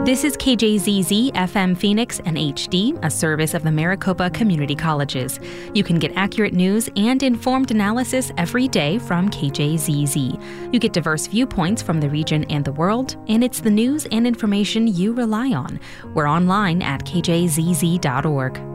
This is KJZZ FM Phoenix and HD, a service of the Maricopa Community Colleges. You can get accurate news and informed analysis every day from KJZZ. You get diverse viewpoints from the region and the world, and it's the news and information you rely on. We're online at kjzz.org.